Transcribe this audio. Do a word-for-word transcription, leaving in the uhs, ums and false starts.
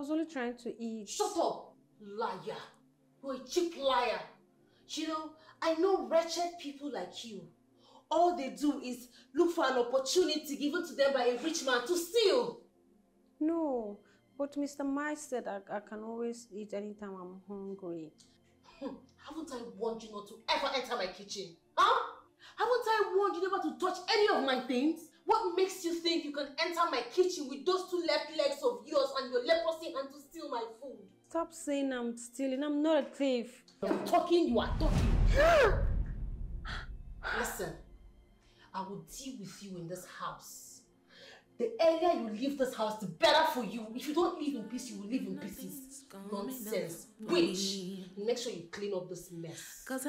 was only trying to eat. Shut up, liar. You're a cheap liar. You know, I know wretched people like you. All they do is look for an opportunity given to them by a rich man to steal. No, but Mister Mike said I, I can always eat anytime I'm hungry. Hmm. Haven't I warned you not to ever enter my kitchen? Huh? Haven't I warned you never to touch any of my things? What makes you think you can enter my kitchen with those two left legs of yours and your leprosy hand to steal my food? Stop saying I'm stealing. I'm not a thief. I'm talking, you are talking. Listen, I will deal with you in this house. The earlier you leave this house, the better for you. If you don't live in peace, you will live in pieces. Nonsense. Witch! Make sure you clean up this mess.